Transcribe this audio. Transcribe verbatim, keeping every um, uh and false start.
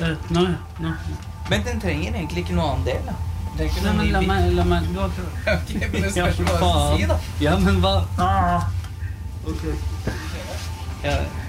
Uh, nå, nå. Men den trenger egentlig ikke noe annen del, da. Nei, men la meg, la meg, du har ikke... Ok, men det spørs hva du si, da. Ja, men hva? Ah. Ok. Ja,